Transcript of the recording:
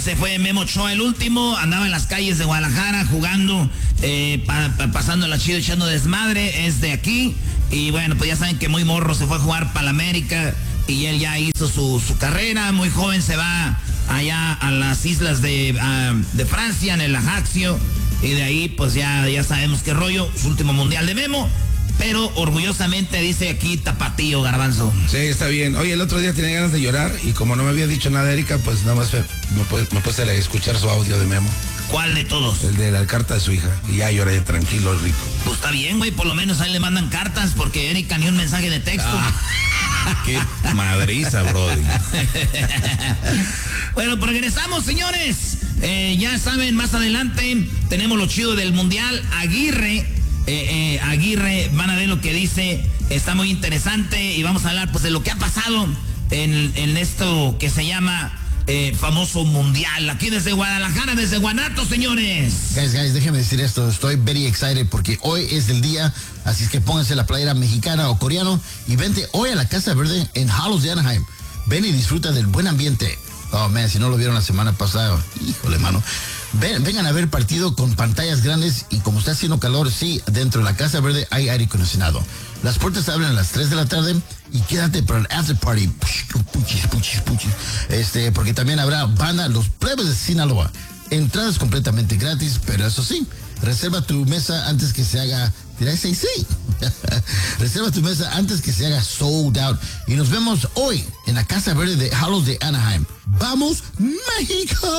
se fue Memo Ochoa el último, andaba en las calles de Guadalajara jugando, pasando la chido, echando desmadre, es de aquí. Y bueno, pues ya saben que muy morro se fue a jugar para la América y él ya hizo su carrera. Muy joven se va allá a las islas de Francia, en el Ajaccio. Y de ahí pues ya sabemos qué rollo, su último mundial de Memo. Pero orgullosamente dice aquí Tapatío, Garbanzo. Sí, está bien. Oye, el otro día tenía ganas de llorar y como no me había dicho nada Erika, pues nada más me puse a escuchar su audio de Memo. ¿Cuál de todos? El de la carta de su hija. Y ya lloré tranquilo, rico. Pues está bien, güey, por lo menos ahí le mandan cartas porque Erika ni un mensaje de texto. Qué madriza, brody. Bueno, pues regresamos, señores. Ya saben, más adelante tenemos lo chido del Mundial. Aguirre, van a ver lo que dice. Está muy interesante y vamos a hablar pues de lo que ha pasado en esto que se llama famoso Mundial. Aquí desde Guadalajara, desde Guanatos, señores. Guys, déjenme decir esto. Estoy very excited porque hoy es el día. Así es que pónganse la playera mexicana o coreano y vente hoy a la Casa Verde en Hallows de Anaheim. Ven y disfruta del buen ambiente. Oh, man, si no lo vieron la semana pasada, híjole, mano. Vengan a ver el partido con pantallas grandes y como está haciendo calor, sí, dentro de la Casa Verde hay aire acondicionado. Las puertas abren a las 3 de la tarde y quédate para el after party. Puchis. Porque también habrá banda, los plebes de Sinaloa. Entradas completamente gratis, pero eso sí, reserva tu mesa antes que se haga... Did I say sí? Reserva tu mesa antes que se haga sold out. Y nos vemos hoy en la Casa Verde de Hallows de Anaheim. ¡Vamos, México!